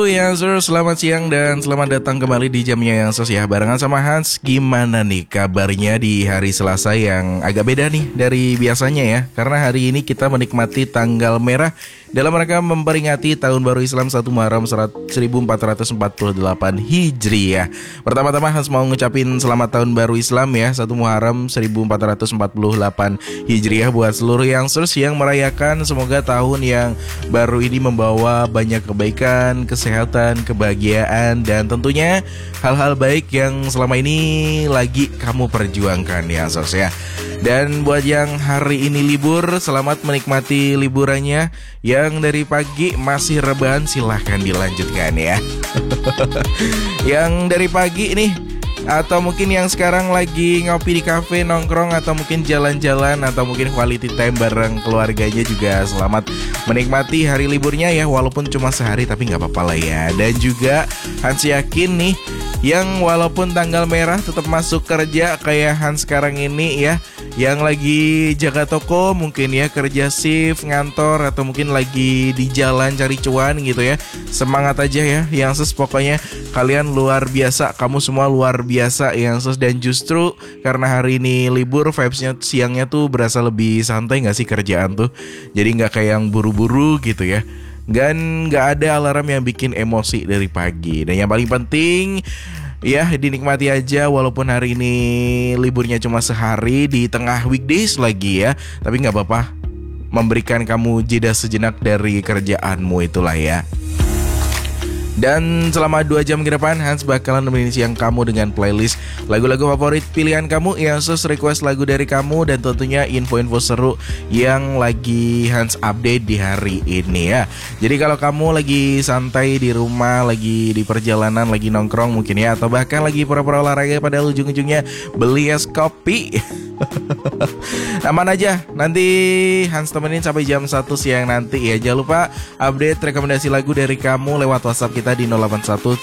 Halo Yansers, selamat siang dan selamat datang kembali di jamnya Yansers ya. Barengan sama Hans, gimana nih kabarnya di hari Selasa yang agak beda nih dari biasanya ya. Karena hari ini kita menikmati tanggal merah dalam rangka memperingati Tahun Baru Islam 1 Muharram 1448 Hijriah. Pertama-tama Hans mau ngucapin selamat Tahun Baru Islam ya, 1 Muharram 1448 Hijriah buat seluruh Yansers yang merayakan. Semoga tahun yang baru ini membawa banyak kebaikan, kesehatan, kebahagiaan, dan tentunya hal-hal baik yang selama ini lagi kamu perjuangkan ya Sos ya. Dan buat yang hari ini libur, selamat menikmati liburannya. Yang dari pagi masih rebahan, silahkan dilanjutkan ya. Yang dari pagi nih, atau mungkin yang sekarang lagi ngopi di kafe, nongkrong, atau mungkin jalan-jalan, atau mungkin quality time bareng keluarganya juga selamat menikmati hari liburnya ya. Walaupun cuma sehari tapi gak apa-apa lah ya. Dan juga Hans yakin nih, yang walaupun tanggal merah tetap masuk kerja kayak Hans sekarang ini ya, yang lagi jaga toko mungkin ya, kerja shift, ngantor, atau mungkin lagi di jalan cari cuan gitu ya. Semangat aja ya Yansers, pokoknya kalian luar biasa, kamu semua luar biasa Yansers. Dan justru karena hari ini libur, vibesnya siangnya tuh berasa lebih santai gak sih kerjaan tuh. Jadi gak kayak yang buru-buru gitu ya. Dan gak ada alarm yang bikin emosi dari pagi. Dan yang paling penting ya, dinikmati aja walaupun hari ini liburnya cuma sehari di tengah weekdays lagi ya. Tapi gak apa-apa, memberikan kamu jeda sejenak dari kerjaanmu itulah ya. Dan selama 2 jam ke depan Hans bakalan nemenin siang kamu dengan playlist lagu-lagu favorit pilihan kamu, Yansers request lagu dari kamu, dan tentunya info-info seru yang lagi Hans update di hari ini ya. Jadi kalau kamu lagi santai di rumah, lagi di perjalanan, lagi nongkrong mungkin ya, atau bahkan lagi pura-pura olahraga pada ujung-ujungnya beli es kopi, aman aja, nanti Hans temenin sampai jam 1 siang nanti ya. Jangan lupa update rekomendasi lagu dari kamu lewat WhatsApp kita di 081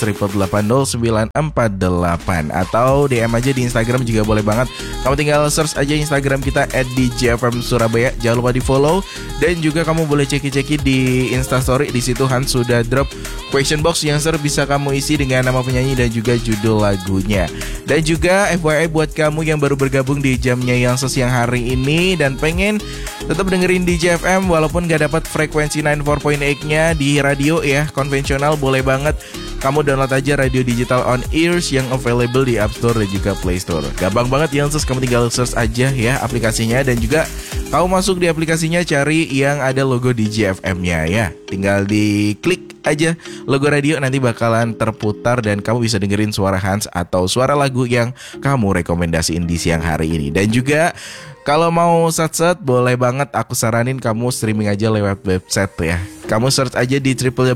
888 0948, atau DM aja di Instagram juga boleh banget. Kamu tinggal search aja Instagram kita @DJFM Surabaya. Jangan lupa di follow, dan juga kamu boleh ceki-ceki di Instastory. Di situ Hans sudah drop question box yang bisa kamu isi dengan nama penyanyi dan juga judul lagunya. Dan juga FYI buat kamu yang baru bergabung di jamnya Yansers yang hari ini dan pengen tetap dengerin DJFM walaupun gak dapat frekuensi 94.8-nya di radio ya, konvensional, boleh banget kamu download aja radio digital on ears yang available di App Store dan juga Play Store. Gampang banget Yansers, kamu tinggal search aja ya aplikasinya, dan juga kamu masuk di aplikasinya cari yang ada logo DJFM-nya ya. Tinggal diklik aja logo radio, nanti bakalan terputar dan kamu bisa dengerin suara Hans atau suara lagu yang kamu rekomendasiin di siang hari ini. Dan juga kalau mau set-set boleh banget, aku saranin kamu streaming aja lewat website ya. Kamu search aja di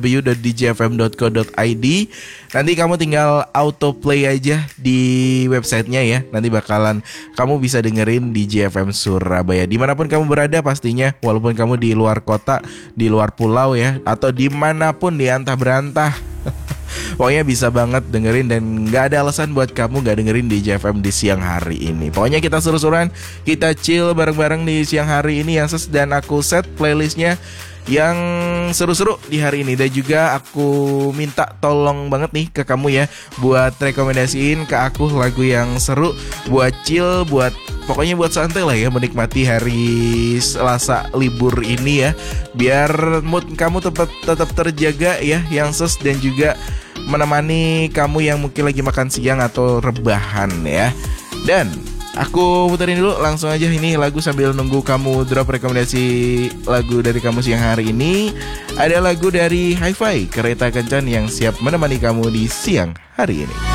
www.djfm.co.id. Nanti kamu tinggal autoplay aja di websitenya ya. Nanti bakalan kamu bisa dengerin DJFM Surabaya dimanapun kamu berada pastinya. Walaupun kamu di luar kota, di luar pulau ya, atau dimanapun di antah berantah, pokoknya bisa banget dengerin, dan gak ada alasan buat kamu gak dengerin DJFM di siang hari ini. Pokoknya kita seru-seruan, kita chill bareng-bareng di siang hari ini Yansers. Dan aku set playlistnya yang seru-seru di hari ini. Dan juga aku minta tolong banget nih ke kamu ya, buat rekomendasiin ke aku lagu yang seru, buat chill, buat pokoknya buat santai lah ya, menikmati hari Selasa libur ini ya. Biar mood kamu tetap terjaga ya Yansers, dan juga menemani kamu yang mungkin lagi makan siang atau rebahan ya. Dan aku puterin dulu langsung aja ini lagu sambil nunggu kamu drop rekomendasi lagu dari kamu siang hari ini. Ada lagu dari Hi-Fi, Kereta Kencan, yang siap menemani kamu di siang hari ini.